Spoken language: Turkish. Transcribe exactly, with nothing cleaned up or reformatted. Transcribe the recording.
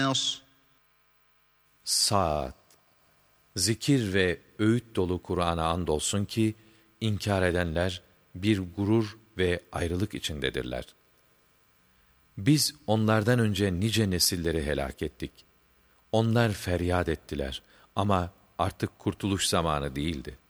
النَّاصِ Saat. Zikir ve öğüt dolu Kur'an'a andolsun ki, inkar edenler bir gurur ve ayrılık içindedirler. Biz onlardan önce nice nesilleri helak ettik. Onlar feryat ettiler ama artık kurtuluş zamanı değildi.